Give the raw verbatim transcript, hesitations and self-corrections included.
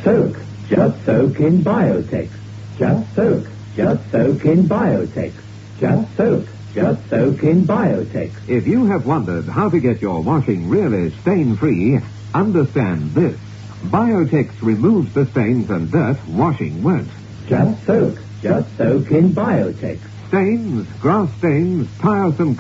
soak. Just soak in Biotex. Just soak. Just soak in Biotex. Just soak. Just soak in Biotex. If you have wondered how to get your washing really stain-free, understand this. Biotex removes the stains and dirt washing won't. Just soak. Just soak in Biotex. Stains, grass stains, tiresome